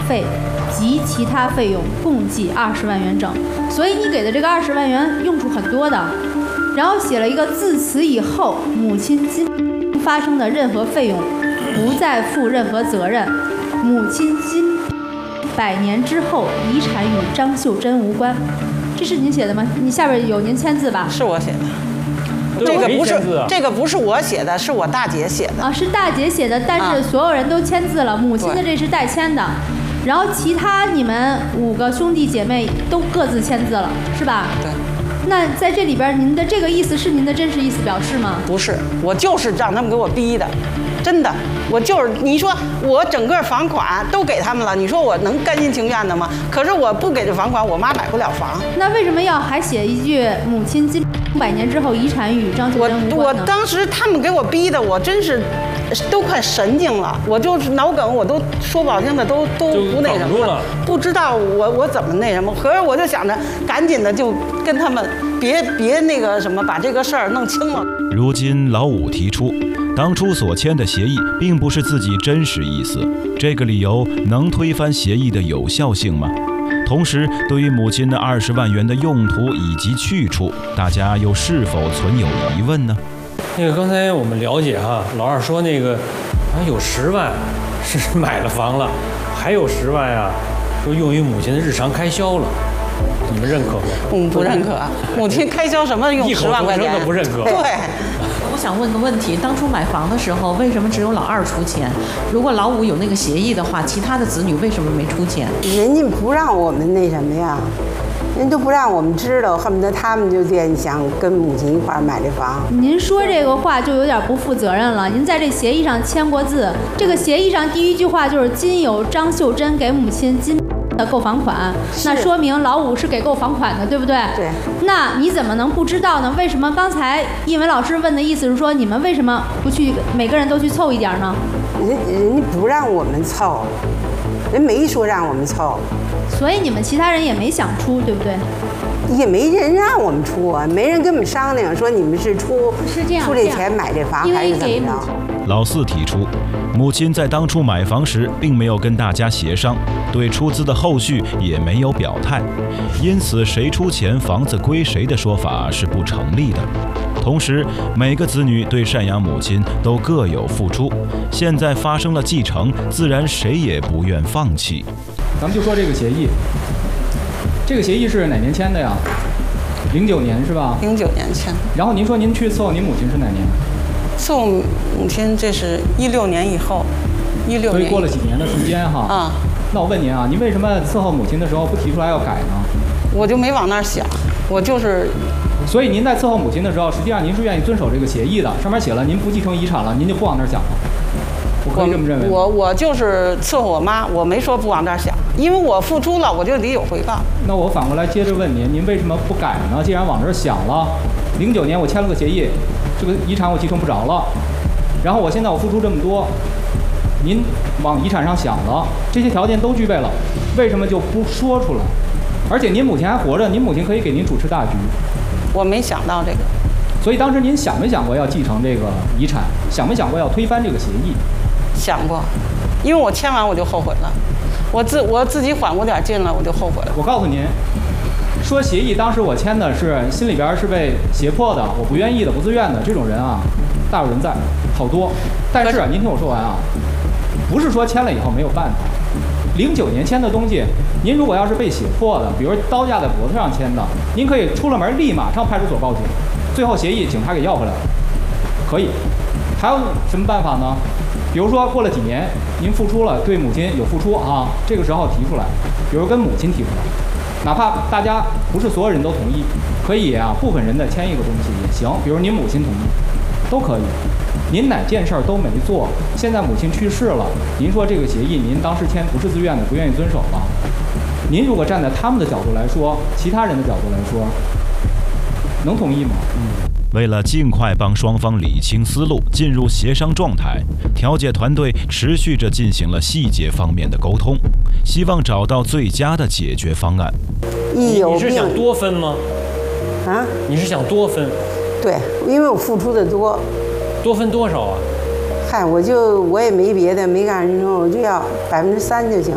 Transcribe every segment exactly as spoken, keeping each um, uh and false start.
费及其他费用共计二十万元整。所以你给的这个二十万元用处很多的。然后写了一个自此以后，母亲今发生的任何费用不再负任何责任。母亲今百年之后，遗产与张秀珍无关。这是您写的吗？你下边有您签字吧？ 是我写的。这个不是这个不是我写的，是我大姐写的啊，是大姐写的，但是所有人都签字了，啊、母亲的这是代签的，然后其他你们五个兄弟姐妹都各自签字了，是吧？ 对。 那在这里边，您的这个意思是您的真实意思表示吗？ 不是，我就是让他们给我逼的，真的，我就是你说我整个房款都给他们了，你说我能甘心情愿的吗？可是我不给这房款，我妈买不了房。 那为什么要还写一句母亲今百年之后遗产与张秀珍无关呢？ 我我当时他们给我逼的，我真是都快神经了，我就是脑梗，我都说不好听的都都不那什么了，不知道我我怎么那什么。可是我就想着赶紧的就跟他们别别那个什么，把这个事儿弄清了。 如今老五提出，当初所签的协议并不是自己真实意思，这个理由能推翻协议的有效性吗？同时，对于母亲的二十万元的用途以及去处，大家又是否存有疑问呢？ 那个刚才我们了解哈，老二说那个好像有十万是买了房了，还有十万呀、啊，说用于母亲的日常开销了，你们认可吗？ 嗯，不认可。母亲开销什么用十万块钱？ 一口同声都不认可。 对。 我想问个问题，当初买房的时候，为什么只有老二出钱？如果老五有那个协议的话，其他的子女为什么没出钱？ 人家不让我们那什么呀，人都不让我们知道，恨不得他们就愿意想跟母亲一块儿买这房。 您说这个话就有点不负责任了。您在这协议上签过字，这个协议上第一句话就是今有张秀珍给母亲今的购房款，那说明老五是给购房款的，对不对？ 对。 那你怎么能不知道呢？为什么刚才一文老师问的意思是说，你们为什么不去每个人都去凑一点呢？ 人人家不让我们凑，人没说让我们凑。 所以你们其他人也没想出，对不对？ 也没人让我们出啊，没人跟我们商量说你们是出是这样出这钱买这房还是怎么着？ 老四提出，母亲在当初买房时并没有跟大家协商，对出资的后续也没有表态，因此谁出钱房子归谁的说法是不成立的。同时，每个子女对赡养母亲都各有付出，现在发生了继承，自然谁也不愿放弃。 咱们就说这个协议，这个协议是哪年签的呀？零九年是吧？ 零九年签。 然后您说您去伺候您母亲是哪年？ 伺候母亲这是一六年以后，一六年。 所以过了几年的时间哈。 啊、嗯。 那我问您啊，您为什么伺候母亲的时候不提出来要改呢？ 我就没往那儿想，我就是。 所以您在伺候母亲的时候，实际上您是愿意遵守这个协议的，上面写了您不继承遗产了，您就不往那儿想了。我可以这么认为。 我我就是伺候我妈，我没说不往那儿想，因为我付出了，我就得有回报。 那我反过来接着问您，您为什么不改呢？既然往这儿想了，零九年我签了个协议，这个遗产我继承不着了，然后我现在我付出这么多，您往遗产上想了，这些条件都具备了，为什么就不说出来？而且您母亲还活着，您母亲可以给您主持大局。 我没想到这个。 所以当时您想没想过要继承这个遗产？想没想过要推翻这个协议？ 想过，因为我签完我就后悔了，我自我自己缓过点劲了，我就后悔了。 我告诉您，说协议当时我签的是心里边是被胁迫的，我不愿意的，不自愿的，这种人啊，大有人在，好多。但是您听我说完啊，不是说签了以后没有办法。零九年签的东西，您如果要是被胁迫的，比如刀架在脖子上签的，您可以出了门立马上派出所报警，最后协议警察给要回来了，可以。还有什么办法呢？比如说过了几年，您付出了，对母亲有付出啊，这个时候提出来，比如跟母亲提出来，哪怕大家不是所有人都同意，可以啊，部分人的签一个东西也行，比如您母亲同意，都可以。您哪件事儿都没做，现在母亲去世了，您说这个协议您当时签不是自愿的，不愿意遵守了。您如果站在他们的角度来说，其他人的角度来说，能同意吗？嗯。 为了尽快帮双方理清思路，进入协商状态，调解团队持续着进行了细节方面的沟通，希望找到最佳的解决方案。 你你是想多分吗？ 啊？ 你是想多分？ 对，因为我付出的多。 多分多少啊？ 嗨，我就我也没别的，没干什么，我就要百分之三就行。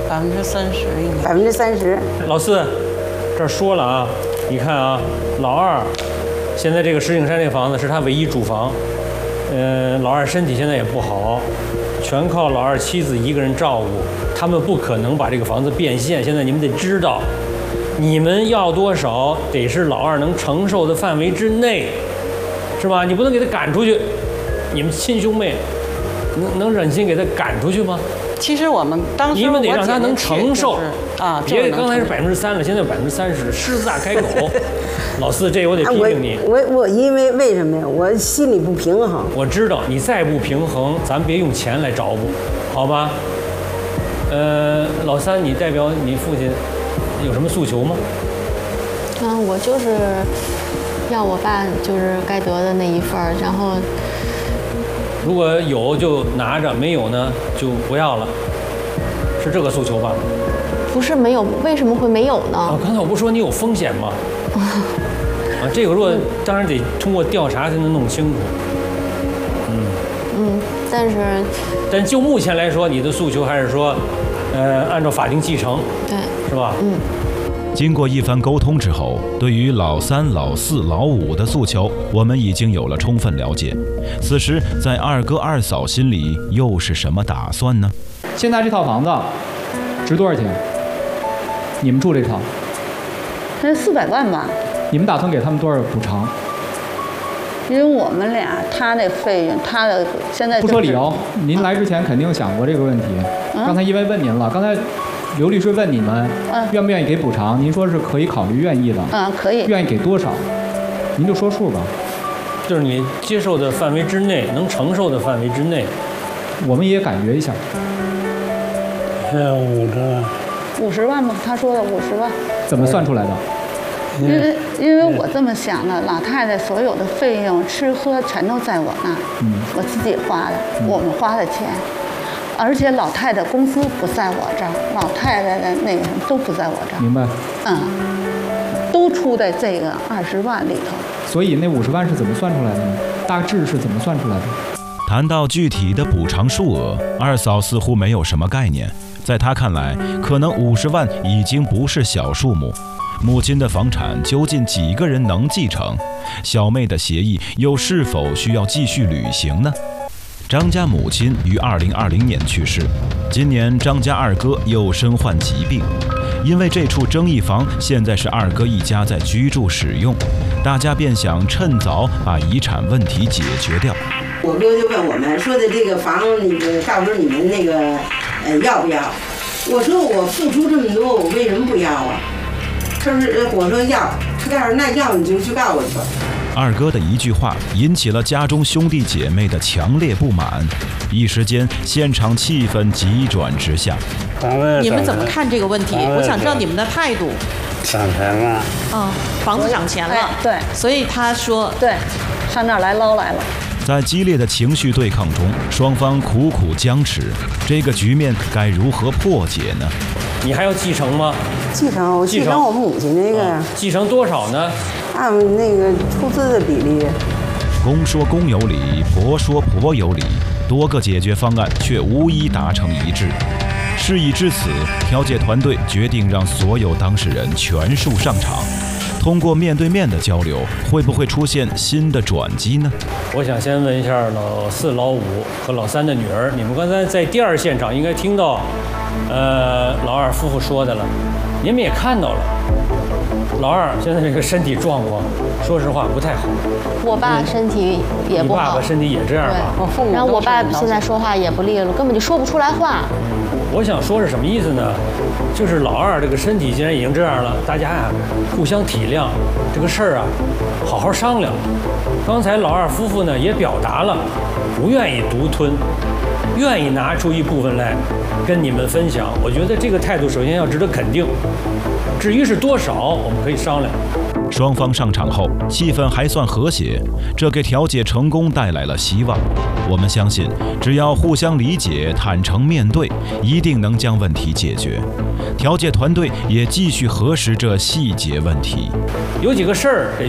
百分之三十， 百分之三十。 老四，这儿说了啊，你看啊，老二现在这个石景山这房子是他唯一住房，呃，老二身体现在也不好，全靠老二妻子一个人照顾，他们不可能把这个房子变现。现在你们得知道，你们要多少得是老二能承受的范围之内，是吧？你不能给他赶出去，你们亲兄妹能能忍心给他赶出去吗？ 其实我们当时你们得让他能承受啊， 别刚才是百分之三了，现在百分之三十，狮子大开口。老四，这我得批评你。 我我因为为什么呀？我心里不平衡。 我知道你再不平衡，咱别用钱来找补，好吧？呃，老三，你代表你父亲有什么诉求吗？ 嗯，我就是要我爸就是该得的那一份儿，然后如果有就拿着，没有呢就不要了，是这个诉求吧？ 不是没有，为什么会没有呢？ 啊，刚才我不说你有风险吗？啊，这个如果当然得通过调查才能弄清楚。嗯嗯，但是但就目前来说，你的诉求还是说，呃，按照法定继承， 对， 是吧？ 嗯。 经过一番沟通之后，对于老三、老四、老五的诉求，我们已经有了充分了解。此时，在二哥二嫂心里又是什么打算呢？ 现在这套房子值多少钱？你们住这套？ 才四百万吧。 你们打算给他们多少补偿？ 因为我们俩他的费用，他的现在、就是、 不说理由，您来之前肯定想过这个问题。 嗯、 刚才因为问您了，刚才刘律师问你们愿不愿意给补偿，您说是可以考虑愿意的。 嗯，可以。愿意给多少？您就说数吧。 就是你接受的范围之内，能承受的范围之内。 我们也感觉一下。 是五十万。 五十万吧，他说的五十万。 怎么算出来的？ 因为因为我这么想的，老太太所有的费用、吃喝全都在我那儿，嗯，我自己花的，嗯、我们花的钱。而且老太太公司不在我这儿，老太太的那个都不在我这儿。 明白。 嗯，都出在这个二十万里头。 所以那五十万是怎么算出来的呢？大致是怎么算出来的？ 谈到具体的补偿数额，二嫂似乎没有什么概念。在她看来，可能五十万已经不是小数目。母亲的房产究竟几个人能继承？小妹的协议又是否需要继续履行呢？张家母亲于二零二零年去世，今年张家二哥又身患疾病，因为这处争议房现在是二哥一家在居住使用，大家便想趁早把遗产问题解决掉。 我哥就问我们说的这个房，那个到时候你们那个呃要不要？我说我付出这么多，我为什么不要啊？他说我说要，他告诉那要你就去告我去吧。 二哥的一句话引起了家中兄弟姐妹的强烈不满，一时间现场气氛急转直下。 你们怎么看这个问题？我想知道你们的态度。 涨钱了。 嗯，房子涨钱了。 对， 所以他说对，上那儿来捞来了。 在激烈的情绪对抗中，双方苦苦僵持，这个局面该如何破解呢？ 你还要继承吗？ 继承，我继承我母亲那个呀、 哦。继承多少呢？ 按那个出资的比例。 公说公有理，婆说婆有理，多个解决方案却无一达成一致。事已至此，调解团队决定让所有当事人全数上场。通过面对面的交流，会不会出现新的转机呢？ 我想先问一下老四、老五和老三的女儿，你们刚才在第二现场应该听到，呃，老二夫妇说的了，你们也看到了，老二现在这个身体状况，说实话不太好。 我爸身体也不好。 你爸爸身体也这样吧？ 我父母。然后我爸现在说话也不利落，根本就说不出来话。 我想说是什么意思呢？就是老二这个身体既然已经这样了，大家呀、啊、互相体谅，这个事儿啊好好商量。刚才老二夫妇呢也表达了不愿意独吞，愿意拿出一部分来跟你们分享。我觉得这个态度首先要值得肯定。至于是多少，我们可以商量。 双方上场后，气氛还算和谐，这给调解成功带来了希望。我们相信，只要互相理解、坦诚面对，一定能将问题解决。调解团队也继续核实这细节问题。 有几个事儿得